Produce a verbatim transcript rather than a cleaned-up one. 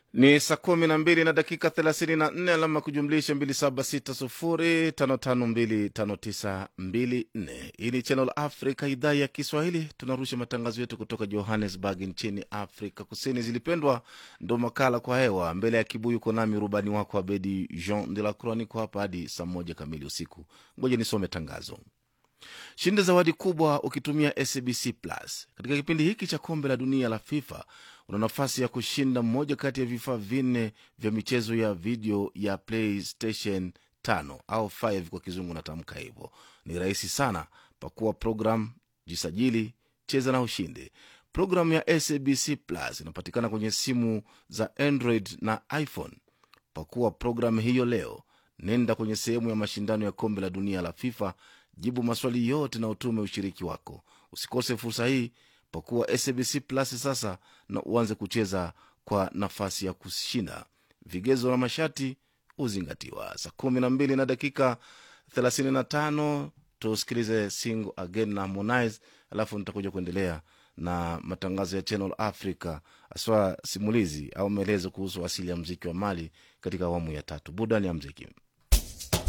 Ni saa kumi na mbili na dakika thelathini na nne, alama kujumlisha mbili saba sita sufuri tano tano mbili tano tisa mbili nne. Hii ni Channel Africa, idhaa ya Kiswahili. Tunarusha matangazo yetu kutoka Johannesburg nchini Afrika Kusini. Zilipendwa ndo makala kwa hewa, mbele ya kibuyu konami rubani wako Abedi Jean de la Croix. Niko hapa hadi saa moja kamili usiku. Ngoja nisome tangazo. Shinda zawadi kubwa ukitumia S A B C Plus. Katika kipindi hiki cha kombe la dunia la FIFA, una nafasi ya kushinda mmoja kati ya vifaa vinne vya michezo ya video ya PlayStation tano au tano kwa kizungu natamka hivyo. Ni rahisi sana. Pakua program, jisajili, cheza na ushinde. Program ya S A B C Plus inapatikana kwenye simu za Android na iPhone. Pakua program hiyo leo. Nenda kwenye sehemu ya mashindano ya kombe la dunia la FIFA, jibu maswali yote na utume ushiriki wako. Usikose fursa hii. Pakua S A B C Plus sasa na uanze kucheza kwa nafasi ya kushinda. Vigezo na masharti uzingatiwa. Saa kumi na mbili na dakika thelathini na tano tusikilize Sing Again na Harmonize, alafu nitakuja kuendelea na matangazo ya Channel Africa, aswa simulizi au maelezo kuhusu asili ya muziki wa Mali katika awamu ya tatu. Burudani ya muziki.